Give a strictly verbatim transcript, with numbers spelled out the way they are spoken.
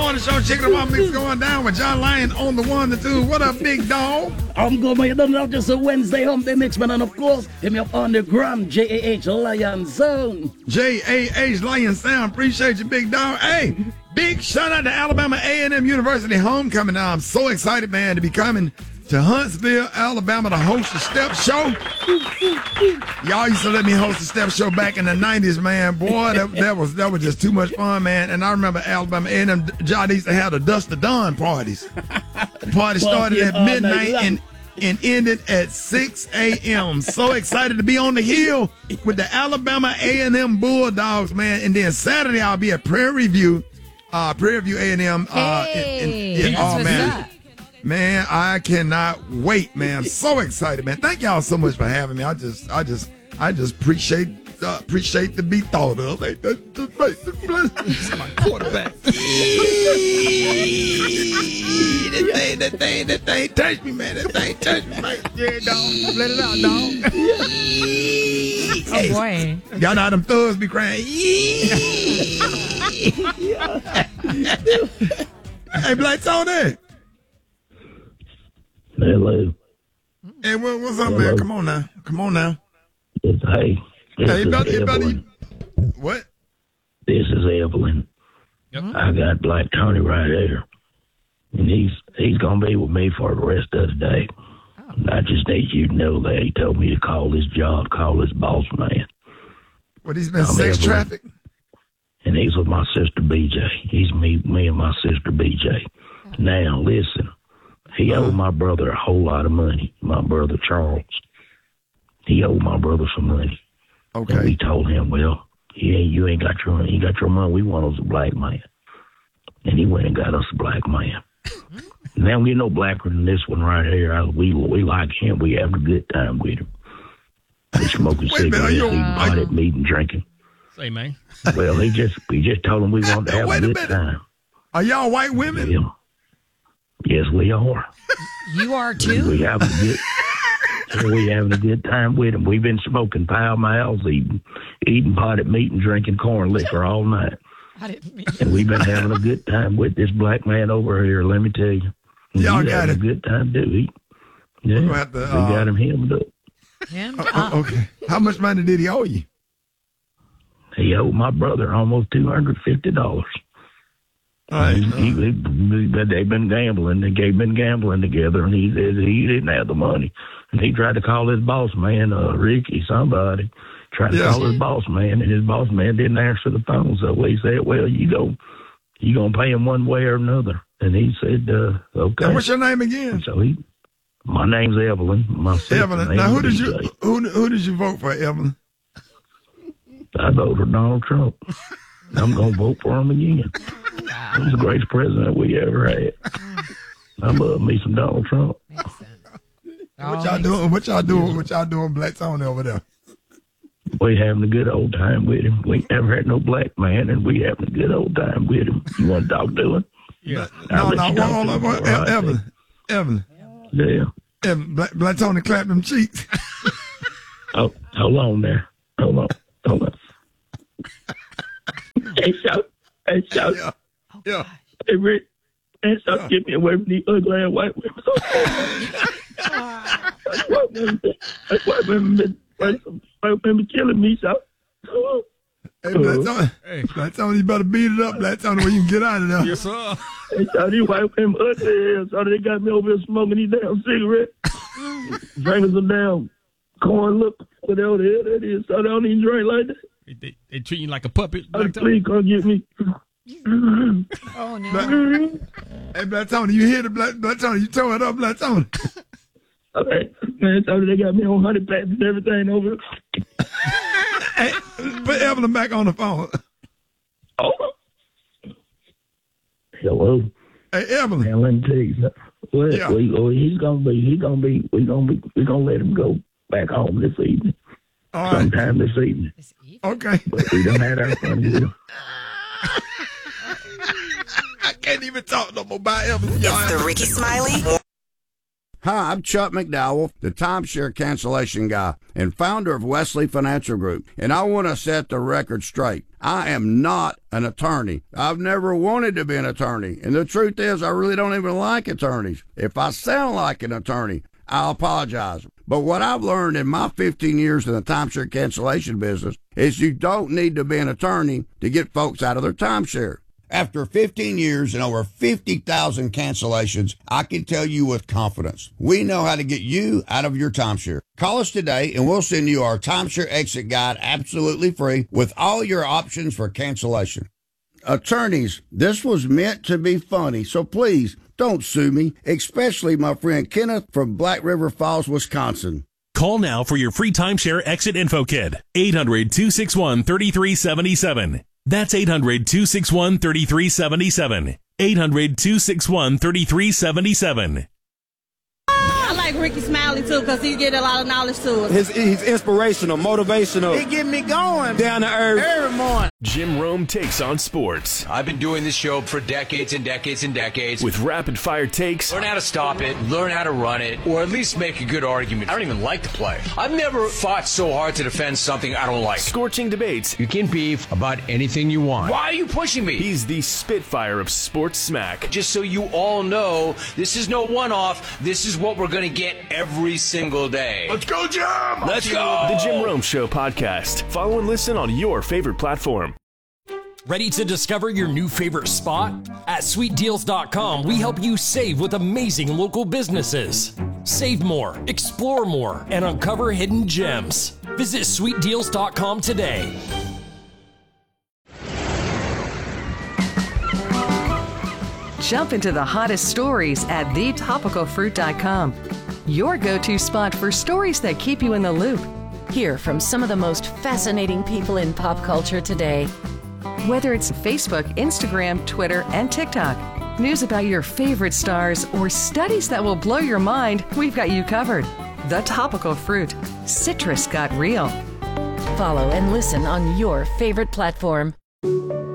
Morning Show. Chicken and Waffle Mix going down with John Lyon on the one, the two. What up, big dog? I'm good, man. You don't know, just a Wednesday home day mix, man. And of course, hit me up on the gram, J A H Lion Zone. J A H Lion Sound. Appreciate you, big dog. Hey, big shout out to Alabama A and M University homecoming. Now, I'm so excited, man, to be coming to Huntsville, Alabama to host the Step Show. Y'all used to let me host the Step Show back in the nineties, man. Boy, that, that was that was just too much fun, man. And I remember Alabama A and M, John used to have the Dust to Dawn parties. The party started at midnight and, and ended at six a.m. So excited to be on the hill with the Alabama A and M Bulldogs, man. And then Saturday, I'll be at Prairie View, uh, Prairie View A and M. Uh, hey, in, in, in, oh, man. Up? Man, I cannot wait, man. I'm so excited, man. Thank y'all so much for having me. I just, I just, I just appreciate, uh, appreciate to be thought of. Like, that, that, that, my quarterback. That thing, that thing, that thing touched me, man. That thing touched me, man. Yeah, dog. Let it out, dog. Oh boy. Y'all know how them thugs be crying. Hey, Black Tony. Hello. Hey, what, what's up, Hello. man? Come on now. Come on now. It's, hey. This hey, is about, Evelyn. About, what? This is Evelyn. Yep. I got Black Tony right there. And he's he's going to be with me for the rest of the day. Oh. I just need you to know that he told me to call this job, call this boss man. What, he's been I'm sex Evelyn. traffic? And he's with my sister B J. He's me, me and my sister B J. Oh. Now, listen. He owed my brother a whole lot of money. My brother Charles. He owed my brother some money. Okay. And we told him, well, yeah, you ain't got your you got your money. We want us a black man. And he went and got us a black man. Now we no blacker than this one right here. I, we we like him. We have a good time with him. We smoking cigarettes, eating potted meat, and drinking. Say, man. Well, he just we just told him we want to have Wait a a good minute. time. Are y'all white women? Yeah. Yes, we are. You are too? We have a good, we having a good time with him. We've been smoking pile miles, eating, eating potted meat and drinking corn liquor all night. I didn't mean And we've been having a good time with this black man over here, let me tell you. Y'all He's got having it. a good time, too. He, yeah, We're gonna have to, we uh, got him hemmed up. him. Uh, uh, okay. How much money did he owe you? He owed my brother almost two hundred fifty dollars. All right. He, he, he, they've been gambling. They've been gambling together, and he said he didn't have the money. And he tried to call his boss man, uh, Ricky, somebody, tried to Yeah. call his boss man, and his boss man didn't answer the phone. So he said, well, you go, you going to pay him one way or another. And he said, uh, okay. And what's your name again? So he, my name's Evelyn. My sister's Evelyn. name Now, who is did you B J. who who did you vote for, Evelyn? I voted for Donald Trump. I'm going to vote for him again. He's the greatest president we ever had. I love me some Donald Trump. What y'all doing? What y'all doing? What y'all doing, Black Tony over there? We having a good old time with him. We never had no black man, and we having a good old time with him. You want to talk to him? Yeah. No, no, I'll let you no, talk hold to on, him hold on. before I Evelyn, say. Evelyn, Yeah. Evelyn, Black, Black Tony clapped them cheeks. Oh, hold on there. Hold on. Hold on. Hey, shout. Hey, shout. Yeah, yeah. Hey, Rick. Hey, shout. Yeah. Get me away from these ugly ass white women. That's white women. That's white women. White white women killing me, shout. Hey, Black Tony, Hey. Black Tony, you better beat it up, Black Tony, where you can get out of there. Yes, sir. Hey, shout. These white women ugly ass. So they got me over here smoking these damn cigarettes. Drinking some damn corn, look, whatever the hell that is. So they don't even drink like that. They, they, they treat you like a puppet. Oh, Black Tony. please come get me. Oh no. Black, hey, Black Tony, you hear the Black, Black Tony? You tore it up, Black Tony. Okay, man, so they got me on honey packs and everything over here. Hey, put Evelyn back on the phone. Oh. Hello. Hey, Evelyn. Man, let me tell you something. Well, Yeah. we, oh, he's gonna be, he's gonna be, we gonna be, we gonna let him go back home this evening. All right. Sometime this evening. Okay. But we done had our fun with him. I can't even talk no more about Evelyn. It's the Ricky Smiley Hi, I'm Chuck McDowell, the timeshare cancellation guy and founder of Wesley Financial Group, and I want to set the record straight. I am not an attorney. I've never wanted to be an attorney, and the truth is I really don't even like attorneys. If I sound like an attorney, I'll apologize. But what I've learned in my fifteen years in the timeshare cancellation business is you don't need to be an attorney to get folks out of their timeshare. After fifteen years and over fifty thousand cancellations, I can tell you with confidence, we know how to get you out of your timeshare. Call us today and we'll send you our timeshare exit guide absolutely free with all your options for cancellation. Attorneys, this was meant to be funny, so please don't sue me, especially my friend Kenneth from Black River Falls, Wisconsin. Call now for your free timeshare exit info kit. eight hundred, two six one, three three seven seven. That's eight hundred, two six one, three three seven seven. eight hundred, two six one, three three seven seven. I like Ricky Smiley, too, because he get a lot of knowledge to us. His, he's inspirational, motivational. He get me going. Down to earth. Every morning. Jim Rome takes on sports. I've been doing this show for decades and decades and decades. With rapid-fire takes. Learn how to stop it, learn how to run it, or at least make a good argument. I don't even like to play. I've never fought so hard to defend something I don't like. Scorching debates. You can beef about anything you want. Why are you pushing me? He's the Spitfire of sports smack. Just so you all know, this is no one-off. This is what we're going to get every single day. Let's go, Jim! Let's go! The Jim Rome Show podcast. Follow and listen on your favorite platform. Ready to discover your new favorite spot? At sweet deals dot com, we help you save with amazing local businesses. Save more, explore more, and uncover hidden gems. Visit sweet deals dot com today. Jump into the hottest stories at the topical fruit dot com. Your go-to spot for stories that keep you in the loop. Hear from some of the most fascinating people in pop culture today. Whether it's Facebook, Instagram, Twitter, and TikTok, news about your favorite stars, or studies that will blow your mind, we've got you covered. The Topical Fruit. Citrus got real. Follow and listen on your favorite platform.